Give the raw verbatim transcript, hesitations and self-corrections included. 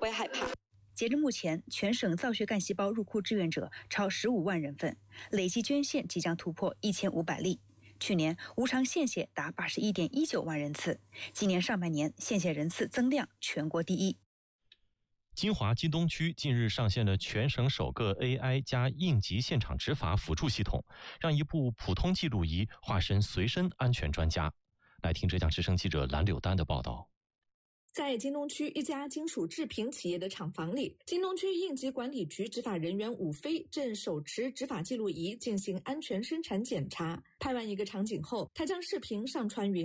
会害怕。 截至目前，全省造血干细胞入库志愿者超十五万人份，累计捐献即将突破一千五百例。去年无偿献血达八十一点一九万人次，今年上半年献血人次增量全国第一。 金华金东区近日上线了全省首个 A I 加应急现场执法辅助系统，让一部普通记录仪化身随身安全专家。来听浙江之声记者蓝柳丹的报道。 在金东区一家金属制品企业的厂房里，金东区应急管理局执法人员武飞正手持执法记录仪进行安全生产检查。拍完一个场景后，他将视频上传云